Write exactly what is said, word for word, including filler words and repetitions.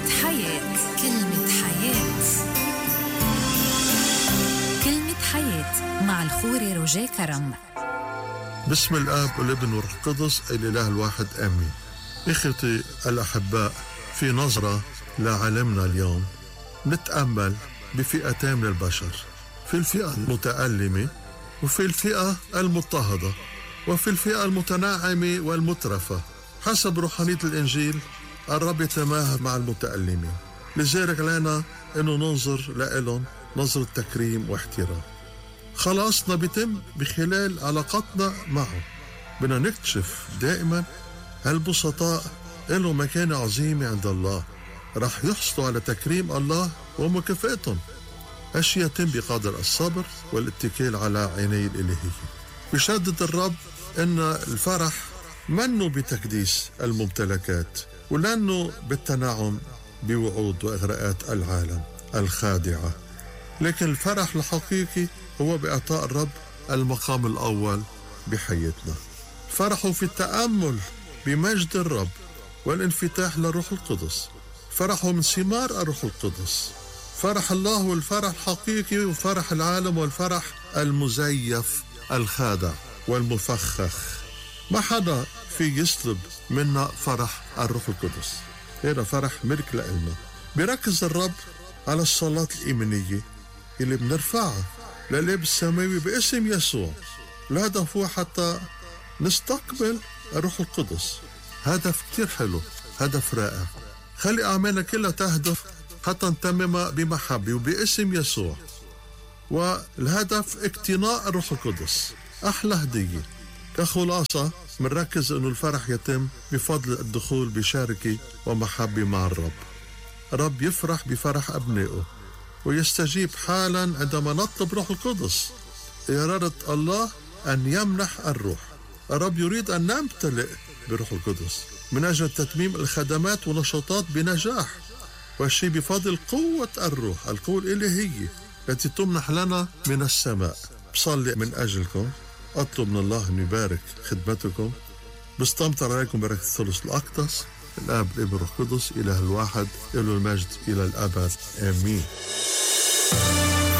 كلمة حياة. كلمة حياة. كلمة حياة مع الخوري روجيه كرم. باسم الآب والابن والروح القدس الإله الواحد آمين. إخوتي الأحباء، في نظرة لعالمنا اليوم نتأمل بفئتين من البشر، في الفئة المتألمة وفي الفئة المضطهدة وفي الفئة المتناعمة والمترفة. حسب روحانية الإنجيل الرب يتماهى مع المتألمين، لذلك علينا أنه ننظر لهم نظرة تكريم واحترام. خلاصنا بيتم بخلال علاقتنا معه. بدنا نكتشف دائما هالبسطاء لهم مكانة عظيمة عند الله، رح يحصلوا على تكريم الله ومكافأتهم. هالشي يتم بقدر الصبر والاتكال على عيني الإلهية. بشدد الرب أن الفرح منه بتكديس الممتلكات ولأنه بالتنعم بوعود وإغراءات العالم الخادعة، لكن الفرح الحقيقي هو بإعطاء الرب المقام الأول بحياتنا. فرحوا في التأمل بمجد الرب والانفتاح للروح القدس. فرحوا من ثمار الروح القدس. فرح الله هو الفرح الحقيقي، وفرح العالم والفرح المزيف الخادع والمفخخ. ما حدا في يسلب منا فرح الروح القدس. هذا فرح ملك لنا. بيركز الرب على الصلاة الإيمانية اللي بنرفعها للأب السماوي باسم يسوع. الهدف هو حتى نستقبل الروح القدس. هدف كتير حلو، هدف رائع. خلي أعمالنا كلها تهدف حتى نتمم بمحبة وباسم يسوع. والهدف اقتناء الروح القدس. أحلى هدية. كخلاصة منركز أنه الفرح يتم بفضل الدخول بشاركة ومحبة مع الرب. الرب يفرح بفرح أبنائه ويستجيب حالا عندما نطلب روح القدس. إرادة الله أن يمنح الروح. الرب يريد أن نمتلئ بروح القدس من أجل تتميم الخدمات ونشاطات بنجاح، والشيء بفضل قوة الروح، القوة الإلهية التي تمنح لنا من السماء. بصلي من أجلكم، أطلب من الله أن يبارك خدمتكم. بستمطر عليكم بركة الثالوث الأقدس، الآب الابن والروح القدس إله الواحد، له المجد إلى الأبد آمين.